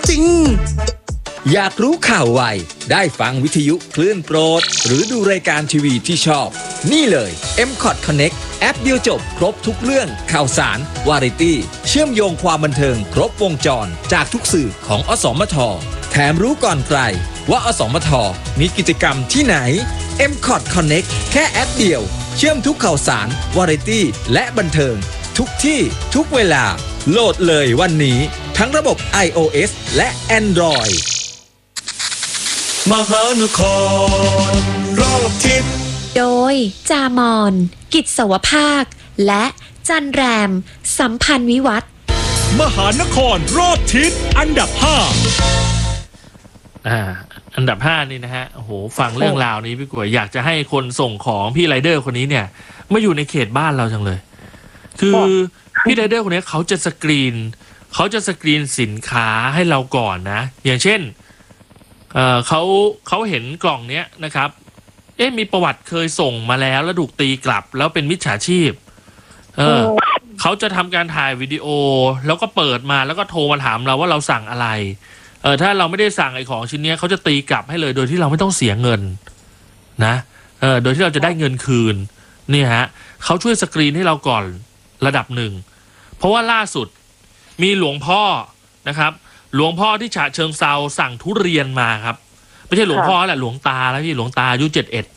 จริงอยากรู้ข่าวไวได้ฟังวิทยุคลื่นโปรดหรือดูรายการทีวีที่ชอบนี่เลย M-Cot Connect แอปเดียวจบครบทุกเรื่องข่าวสารวาไรตี้เชื่อมโยงความบันเทิงครบวงจรจากทุกสื่อของอสมทแถมรู้ก่อนใครว่าอสมทมีกิจกรรมที่ไหน M-Cot Connect แค่แอปเดียวเชื่อมทุกข่าวสารวาไรตี้และบันเทิงทุกที่ทุกเวลาโหลดเลยวันนี้ทั้งระบบ iOS และ Android มหานครรอบทิศโดยจามอนกิจสวภาคและจันแรมสัมพันธ์วิวัฒน์มหานครรอบทิศอันดับ5 อันดับ5นี่นะฮะโอ้โหฟังเรื่องราวนี้พี่กวยอยากจะให้คนส่งของพี่ไรเดอร์คนนี้เนี่ยมาอยู่ในเขตบ้านเราจังเลยคือพี่ไรเดอร์คนนี้เขาจะสกรีนสินค้าให้เราก่อนนะอย่างเช่นเขาเห็นกล่องเนี้ยนะครับมีประวัติเคยส่งมาแล้วถูกตีกลับแล้วเป็นมิจฉาชีพเขาจะทำการถ่ายวิดีโอแล้วก็เปิดมาแล้วก็โทรมาถามเราว่าเราสั่งอะไรถ้าเราไม่ได้สั่งไอ้ของชิ้นนี้เขาจะตีกลับให้เลยโดยที่เราไม่ต้องเสียเงินนะโดยที่เราจะได้เงินคืนนี่ฮะเขาช่วยสกรีนให้เราก่อนระดับหนึ่งเพราะว่าล่าสุดมีหลวงพ่อนะครับหลวงพ่อที่ฉะเชิงเซาสั่งทุเรียนมาครับไม่ใช่หลวงพ่อแหละหลวงตาแล้วพี่หลวงตาอายุ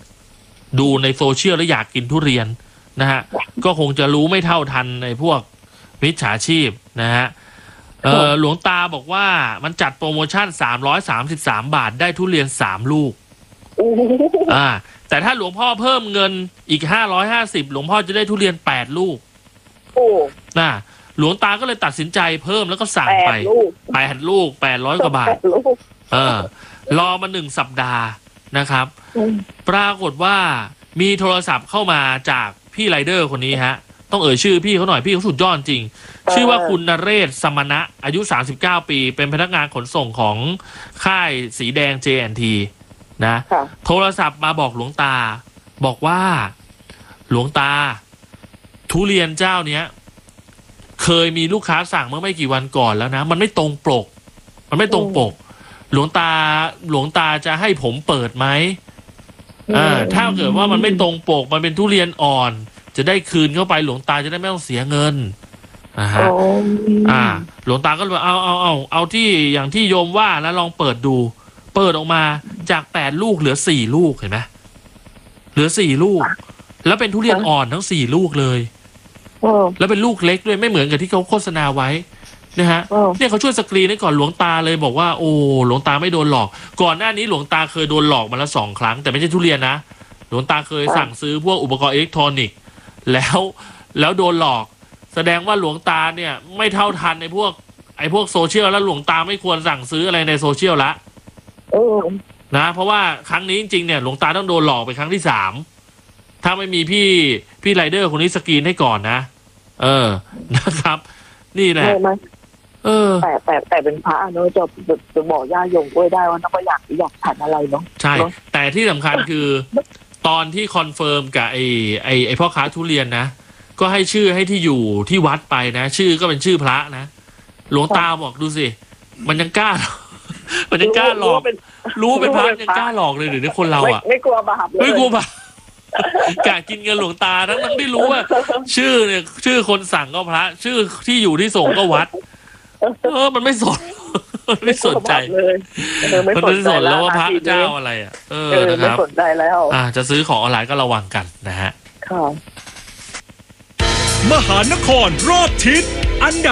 71ดูในโซเชียลแล้วอยากกินทุเรียนนะฮะก็คงจะรู้ไม่เท่าทันในพวกมิจฉาชีพนะฮะหลวงตาบอกว่ามันจัดโปรโมชั่น333 บาทได้ทุเรียน3ลูกแต่ถ้าหลวงพ่อเพิ่มเงินอีก550หลวงพ่อจะได้ทุเรียน8ลูกหลวงตาก็เลยตัดสินใจเพิ่มแล้วก็สั่งไป8ลูก800 กว่าบาทรอมา1 สัปดาห์นะครับปรากฏว่ามีโทรศัพท์เข้ามาจากพี่ไรเดอร์คนนี้ฮะต้องชื่อพี่เขาหน่อยพี่เขาสุดยอดจริงชื่อว่าคุณนเรศ สมณะอายุ39 ปีเป็นพนักงานขนส่งของค่ายสีแดง J&T นะโทรศัพท์มาบอกหลวงตาบอกว่าหลวงตาทุเรียนเจ้าเนี้ยเคยมีลูกค้าสั่งเมื่อไม่กี่วันก่อนแล้วนะมันไม่ตรงปกหลวงตาจะให้ผมเปิดไหมถ้าเกิดว่ามันไม่ตรงปกมันเป็นทุเรียนอ่อนจะได้คืนเข้าไปหลวงตาจะได้ไม่ต้องเสียเงินนะฮะหลวงตาก็เลยเอาที่อย่างที่โยมว่าแล้วลองเปิดดูเปิดออกมาจาก8ลูกเหลือ4ลูกเห็นไหมเหลือ4ลูกแล้วเป็นทุเรียนอ่อนทั้ง4ลูกเลยแล้วเป็นลูกเล็กด้วยไม่เหมือนกับที่เขาโฆษณาไว้นะฮะเนี่ยเขาช่วยสกรีนให้ก่อนหลวงตาเลยบอกว่าโอ้หลวงตาไม่โดนหลอกก่อนหน้านี้หลวงตาเคยโดนหลอกมาแล้ว2 ครั้งแต่ไม่ใช่ทุเรียนนะหลวงตาเคยสั่งซื้อพวกอุปกรณ์อิเล็กทรอนิกส์แล้วโดนหลอกแสดงว่าหลวงตาเนี่ยไม่เท่าทันในพวกโซเชียลแล้วหลวงตาไม่ควรสั่งซื้ออะไรในโซเชียลละนะเพราะว่าครั้งนี้จริงๆเนี่ยหลวงตาต้องโดนหลอกไปครั้งที่3ถ้าไม่มีพี่ไรเดอร์คนนี้สกรีนให้ก่อนนะนะครับนี่แหละแต่เป็นพระเนอะจะบอกญาติโยมก็ได้ว่าต้องอยากฉันอะไรเนาะใช่แต่ที่สำคัญคือตอนที่คอนเฟิร์มกับไอ้พ่อค้าทุเรียนนะก็ให้ชื่อให้ที่อยู่ที่วัดไปนะชื่อก็เป็นชื่อพระนะหลวงตาบอกดูสิมันยังกล้าหลอกรู้เป็นพระยังกล้าหลอกเลยหรือคนเราอ่ะไม่กลัวบาปเลยไม่กลัวบาปกะกินเงินหลวงตาทั้งที่รู้ว่าชื่อคนสั่งก็พระชื่อที่อยู่ที่ส่งก็วัดมันไม่สนไม่สนใจมันไม่สนแล้วว่าพระเจ้าอะไรนะครับไม่สนใจแล้วจะซื้อของออนไลน์ก็ระวังกันนะฮะมหานครรอบทิศอันดับ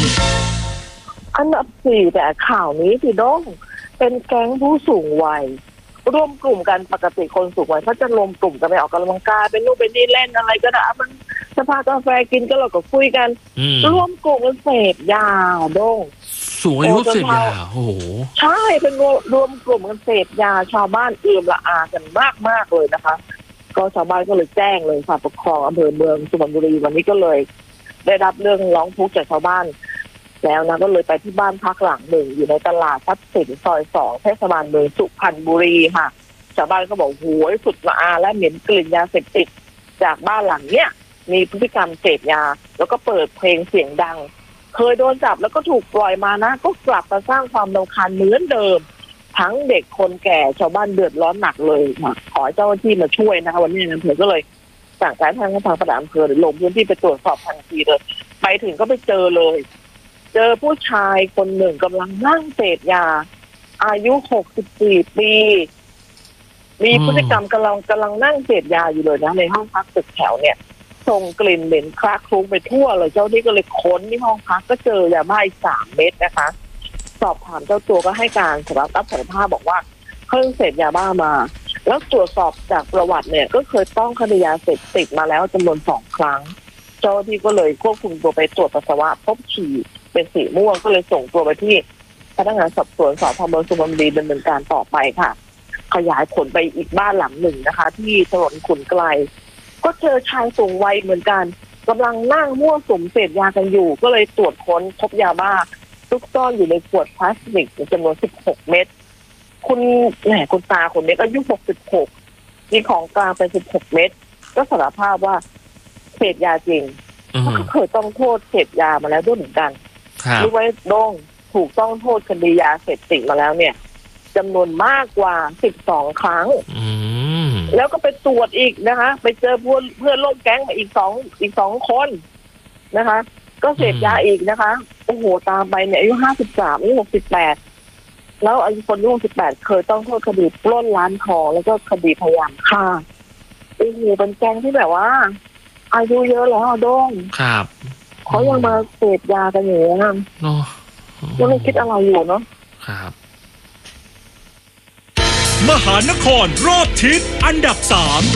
4แต่ข่าวนี้พี่ด้งเป็นแก๊งผู้สูงวัยร่วมกลุ่มกันปกติคนสูงวัยเขาจะรวมกลุ่มกันไปออกกำลังกายเป็นนู่นเป็นนี่เล่นอะไรก็ได้มันจะพากาแฟกินก็เราก็คุยกันร่วมกลุ่มกันเสพยาด้งสูงอายุเสพยาโอ้โหใช่เป็นรวมกลุ่มกันเสพยาชาวบ้านเอื่อมละอากันมากเลยนะคะก็ชาวบ้านก็เลยแจ้งเลยฝ่ายปกครองอำเภอเมืองสุพรรณบุรีวันนี้ก็เลยได้รับเรื่องร้องทุกข์จากชาวบ้านแล้วนะก็เลยไปที่บ้านพักหลังหนึ่งอยู่ในตลาดทรัพย์สินซอย2เทศบาลเมืองสุพรรณบุรีค่ะชาวบ้านก็บอกโหยสุดละอาและเหม็นกลิ่นยาเสพติดจากบ้านหลังเนี้ยมีพฤติกรรมเสพยาแล้วก็เปิดเพลงเสียงดังเคยโดนจับแล้วก็ถูกปล่อยมานะก็กลับมาสร้างความรำคาญเหมือนเดิมทั้งเด็กคนแก่ชาวบ้านเดือดร้อนหนักเลยขอเจ้าหน้าที่มาช่วยนะคะวันนี้อำเภอก็เลยสั่งการทางปลัดอำเภอลงพื้นที่ไปตรวจสอบทันทีเลยไปถึงก็ไปเจอเลยเจอผู้ชายคนหนึ่งกำลังนั่งเสพยาอายุ64 ปีมีพฤติกรรมกำลังนั่งเสพยาอยู่เลยนะในห้องพักตึกแถวเนี่ยส่งกลิ่นเหม็นคละคลุ้งไปทั่วเลยเจ้าที่ก็เลยค้นที่ห้องพักก็เจอยาบ้าอีก3 เม็ดนะคะสอบถามเจ้าตัวก็ให้การรับสารภาพบอกว่าเพิ่งเสพยาบ้ามาแล้วตรวจสอบจากประวัติเนี่ยก็เคยต้องคดียาเสพติดมาแล้วจำนวน2 ครั้งเจ้าที่ก็เลยควบคุมตัวไปตรวจปัสสาวะพบฉี่เป็นสีม่วงก็เลยส่งตัวไปที่พนักงานสอบสวนสพ.เมืองสุพรรณบุรีดำเนินการต่อไปค่ะขยายผลไปอีกบ้านหลังหนึ่งนะคะที่ถนนขุนไกลก็เจอชายสูงวัยเหมือนกันกำลังนั่งมั่วสุมเสพยากันอยู่ก็เลยตรวจค้นพบยาบ้าซุกซ่อนอยู่ในขวดพลาสติกจำนวน16 เม็ดคุณตาคนนี้อายุ66มีของกลางเป็น16 เม็ดก็สารภาพว่าเสพยาจริงก็เคยต้องโทษเสพยามาแล้วด้วยเหมือนกันรู้ไว้โด่งถูกต้องโทษคดียาเสพติดมาแล้วเนี่ยจำนวนมากกว่า12 ครั้งแล้วก็ไปตรวจอีกนะคะไปเจอเพื่อนร่วมแก๊งมาอีก2 คนนะคะก็เสพยาอีกนะคะโอ้โหตามไปเนี่ยอายุ53อายุ68แล้วอายุคนอายุ68เคยต้องโทษคดีปล้นร้านทองแล้วก็คดีพยายามฆ่าโอ้โหเป็นแก๊งที่แบบว่าอายุเยอะแล้วโด่งครับเขายังมาเสพยากันอยู่นะยังไม่คิดอะไรอยู่เนาะครับมหานครรอบทิศอันดับ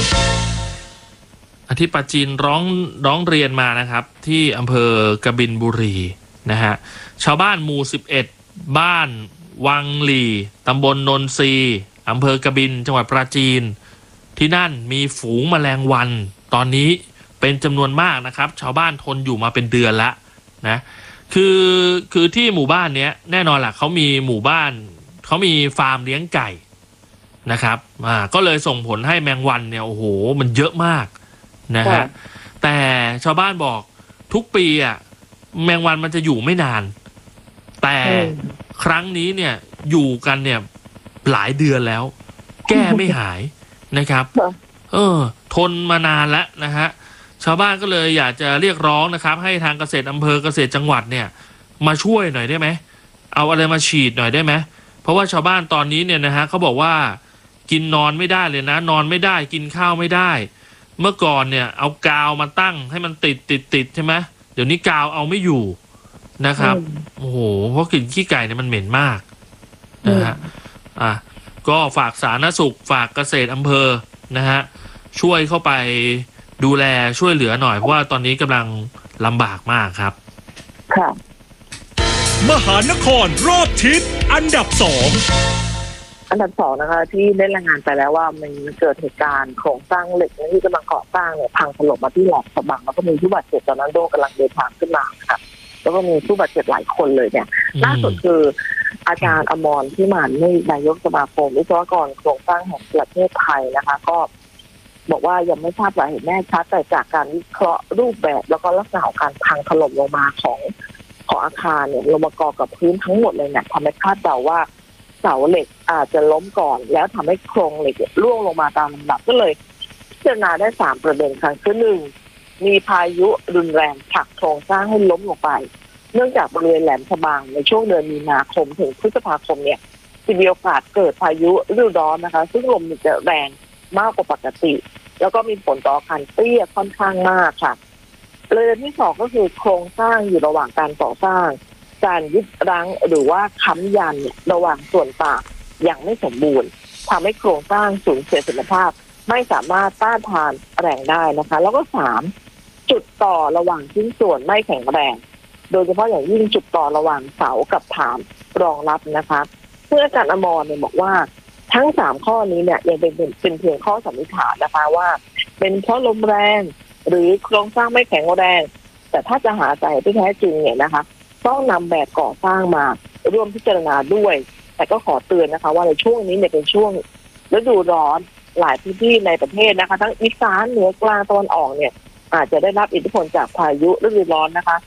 3 ที่ปราจีนร้องเรียนมานะครับที่อำเภอกบินบุรีนะฮะชาวบ้านหมู่11บ้านวังหลีตำบลนนทรีอำเภอกบินจังหวัดปราจีนที่นั่นมีฝูงแมลงวันตอนนี้เป็นจำนวนมากนะครับชาวบ้านทนอยู่มาเป็นเดือนละนะคือที่หมู่บ้านเนี้ยแน่นอนแหละเขามีหมู่บ้านเขามีฟาร์มเลี้ยงไก่นะครับก็เลยส่งผลให้แมงวันเนี่ยโอ้โหมันเยอะมากนะฮะแต่ชาวบ้านบอกทุกปีแมงวันมันจะอยู่ไม่นานแต่ครั้งนี้เนี่ยอยู่กันเนี่ยหลายเดือนแล้วแก้ไม่หายนะครับทนมานานแล้วนะฮะชาวบ้านก็เลยอยากจะเรียกร้องนะครับให้ทางเกษตรอำเภอเกษตรจังหวัดเนี่ยมาช่วยหน่อยได้ไหมเอาอะไรมาฉีดหน่อยได้ไหมเพราะว่าชาวบ้านตอนนี้เนี่ยนะฮะเขาบอกว่ากินนอนไม่ได้เลยนะนอนไม่ได้กินข้าวไม่ได้เมื่อก่อนเนี่ยเอากาวมาตั้งให้มันติดใช่ไหมเดี๋ยวนี้กาวเอาไม่อยู่นะครับโอ้โหเพราะกลิ่นขี้ไก่เนี่ยมันเหม็นมากนะฮะก็ฝากสาธารณสุขฝากเกษตรอำเภอนะฮะช่วยเข้าไปดูแลช่วยเหลือหน่อยเพราะว่าตอนนี้กำลังลำบากมากครับค่ะมหานครรอบทิศอันดับ2 นะคะที่ได้รายงานไปแล้วว่ามันเกิดเหตุการณ์โครงสร้างเหล็กที่กำลังก่อสร้างเนี่ยพังถล่มมาที่แหลมฉบังแล้วก็มีผู้บาดเจ็บตอนนั้นโดกำลังเดินทางขึ้นมาค่ะแล้วก็มีผู้บาดเจ็บหลายคนเลยเนี่ยล่าสุดคืออาจารย์อมรพิมานนี่นายกสมาคมวิศวกรโครงสร้างแห่งประเทศไทยนะคะก็บอกว่ายังไม่ทราบสาเหตุแน่ชัดแต่จากการวิเคราะห์รูปแบบแล้วก็ลักษณะของการพังถล่มลงมาของอาคารเนี่ยลงมากอกับพื้นทั้งหมดเลยเนี่ยทำให้คาดเดาว่าเสาเหล็กอาจจะล้มก่อนแล้วทำให้โครงเหล็กร่วงลงมาตามลำดับก็เลยพิจารณาได้3 ประเด็นค่ะคือ1มีพายุรุนแรงผลักโครงสร้างให้ล้มลงไปเนื่องจากบริเวณแหลมฉบังในช่วงเดือนมีนาคมถึงพฤษภาคมเนี่ยมีโอกาสเกิดพายุฤดูร้อนนะคะซึ่งลมจะแรงมากกว่าปกติแล้วก็มีผลต่ออาคารเตี้ยค่อนข้างมากค่ะประเด็นที่2ก็คือโครงสร้างอยู่ระหว่างการก่อสร้างการยึดรั้งหรือว่าค้ำยันระหว่างส่วนต่างอย่างไม่สมบูรณ์ทำให้โครงสร้างสูญเสียศักยภาพไม่สามารถต้านทานแรงได้นะคะแล้วก็3จุดต่อระหว่างชิ้นส่วนไม่แข็งแรงโดยเฉพาะอย่างยิ่งจุดต่อระหว่างเสากับฐานรองรับนะคะเพื่ออาจารย์อมรเนี่ยบอกว่าทั้ง3ข้อนี้เนี่ยยังเป็นเพียงข้อสันนิษฐานนะคะว่าเป็นเพราะลมแรงหรือโครงสร้างไม่แข็งแรงแต่ถ้าจะหาสาเหตุที่แท้จริงเนี่ยนะคะต้องนำแบบก่อสร้างมาร่วมพิจารณาด้วยแต่ก็ขอเตือนนะคะว่าในช่วงนี้เนี่ยเป็นช่วงฤดูร้อนหลายพื้นที่ในประเทศนะคะทั้งอีสานเหนือกลางตะวันออกเนี่ยอาจจะได้รับอิทธิพลจากพายุฤดูร้อนนะคะ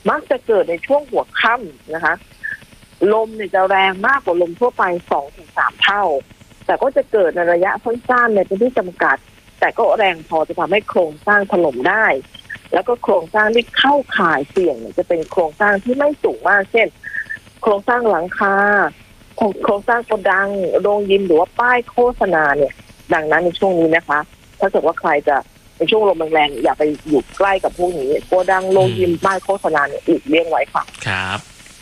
มักจะเกิดในช่วงหัวค่ำนะคะลมเนี่ยจะแรงมากกว่าลมทั่วไป 2-3 เท่าแต่ก็จะเกิดในระยะสั้นๆในพื้นที่จำกัดแต่ก็แรงพอจะทำให้โครงสร้างถล่มได้แล้วก็โครงสร้างที่เข้าข่ายเสี่ยงเนี่ยจะเป็นโครงสร้างที่ไม่สูงมากเช่นโครงสร้างหลังคาโครงสร้างโกดังโรงยิมหรือว่าป้ายโฆษณาเนี่ยดังนั้นในช่วงนี้นะคะถ้าเกิดว่าใครจะในช่วงลมแรงๆอย่าไปอยู่ใกล้กับพวกนี้โกดังโรงยิมป้ายโฆษณาเนี่ยอีกเลี่ยงไว้ค่ะครับ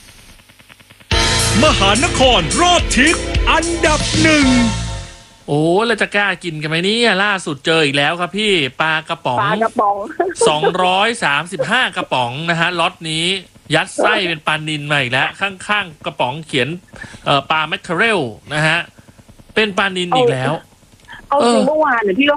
มหานครรอบทิศอันดับหนึ่งโอ้เราจะกล้ากินกันไหมเนี่ยล่าสุดเจออีกแล้วครับพี่ปลากระป๋อง 235 กระป๋องนะฮะล็อตนี้ยัดไส้เป็นปลานิลมาอีกแล้วข้างๆกระป๋องเขียนปลาแมคเคอเรลนะฮะเป็นปลานิลอีกแล้วเอาจริงเมื่อวานเนี่ยพี่ก็